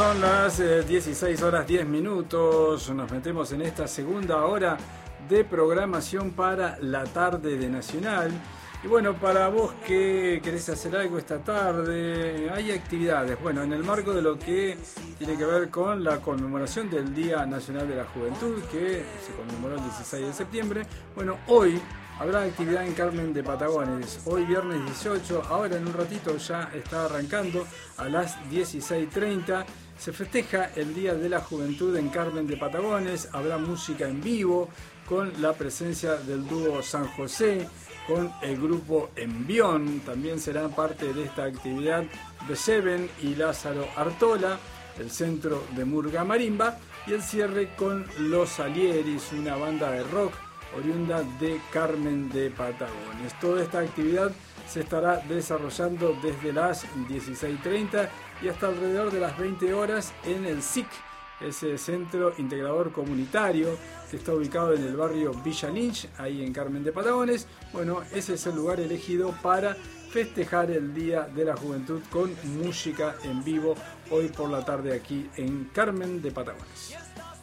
son las 16 horas 10 minutos. Nos metemos en esta segunda hora de programación para la tarde de Nacional. Y bueno, para vos que querés hacer algo esta tarde, hay actividades. Bueno, en el marco de lo que tiene que ver con la conmemoración del Día Nacional de la Juventud, que se conmemoró el 16 de septiembre. Bueno, hoy habrá actividad en Carmen de Patagones. Hoy viernes 18, ahora en un ratito ya está arrancando a las 16:30. Se festeja el Día de la Juventud en Carmen de Patagones. Habrá música en vivo con la presencia del dúo San José, con el grupo Envión. También serán parte de esta actividad The Seven y Lázaro Artola, el centro de Murga Marimba, y el cierre con Los Alieris, una banda de rock oriunda de Carmen de Patagones. Toda esta actividad se estará desarrollando desde las 16:30 y hasta alrededor de las 20 horas en el SIC, ese centro integrador comunitario que está ubicado en el barrio Villa Lynch, ahí en Carmen de Patagones. Bueno, ese es el lugar elegido para festejar el Día de la Juventud con música en vivo hoy por la tarde aquí en Carmen de Patagones.